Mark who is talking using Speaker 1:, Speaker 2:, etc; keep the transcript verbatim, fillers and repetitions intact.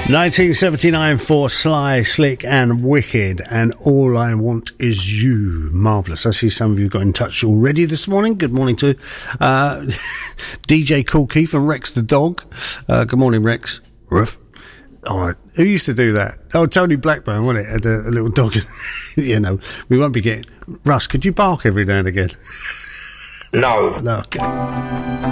Speaker 1: nineteen seventy-nine for Sly, Slick and Wicked, and All I Want Is You. Marvellous. I see some of you got in touch already this morning. Good morning to uh, D J Cool Keith and Rex the dog. Uh, good morning, Rex. Ruff. All right. Who used to do that? Oh, Tony Blackburn, wasn't it? Had a, a little dog. You know, we won't be getting... Russ, could you bark every now and again?
Speaker 2: No.
Speaker 1: No, okay.